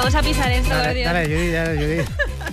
Vamos a pisar esto, Dios. Dale, Judy.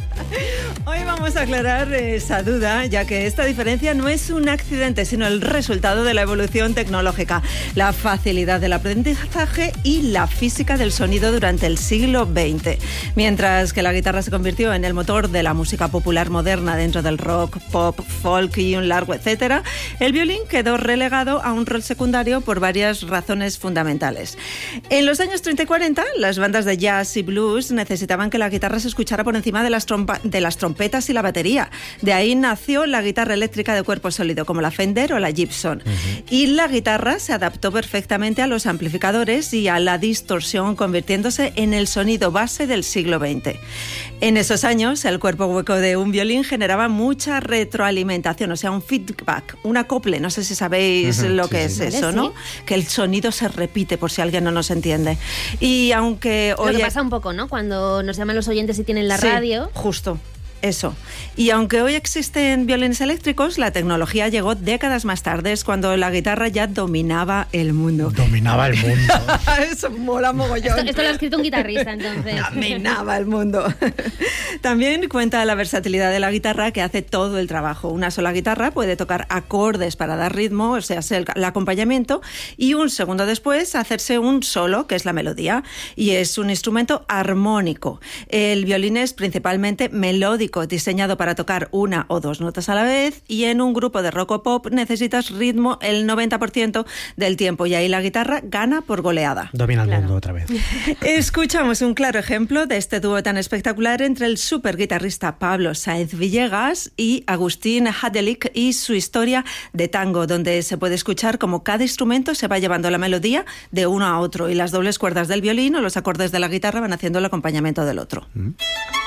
Hoy vamos a aclarar esa duda, ya que esta diferencia no es un accidente, sino el resultado de la evolución tecnológica, la facilidad del aprendizaje y la física del sonido durante el siglo XX. Mientras que la guitarra se convirtió en el motor de la música popular moderna dentro del rock, pop, folk y un largo etcétera, el violín quedó relegado a un rol secundario por varias razones fundamentales. En los años 30 y 40, las bandas de jazz y blues necesitaban que la guitarra se escuchara por encima de las trompetas y la batería. De ahí nació la guitarra eléctrica de cuerpo sólido, como la Fender o la Gibson. Y la guitarra se adaptó perfectamente a los amplificadores y a la distorsión, convirtiéndose en el sonido base del siglo XX. En esos años, el cuerpo hueco de un violín generaba mucha retroalimentación, o sea, un feedback, un acople. No sé si sabéis lo que es eso, ¿no? Que el sonido se repite, por si alguien no nos entiende. Y aunque hoy... Lo que pasa un poco, ¿no? Cuando nos llaman los oyentes y tienen la radio... Justo. Eso. Y aunque hoy existen violines eléctricos, la tecnología llegó décadas más tarde, es cuando la guitarra ya dominaba el mundo. Dominaba el mundo. Eso mola mogollón. Esto lo ha escrito un guitarrista, entonces. Dominaba el mundo. También cuenta la versatilidad de la guitarra, que hace todo el trabajo. Una sola guitarra puede tocar acordes para dar ritmo, o sea, el acompañamiento, y un segundo después hacerse un solo, que es la melodía. Y es un instrumento armónico. El violín es principalmente melódico, diseñado para tocar una o dos notas a la vez, y en un grupo de rock o pop necesitas ritmo el 90% del tiempo, y ahí la guitarra gana por goleada. Domina el mundo otra vez. Escuchamos un claro ejemplo de este dúo tan espectacular entre el superguitarrista Pablo Sáenz Villegas y Agustín Hadelich y su historia de tango, donde se puede escuchar cómo cada instrumento se va llevando la melodía de uno a otro y las dobles cuerdas del violín o los acordes de la guitarra van haciendo el acompañamiento del otro.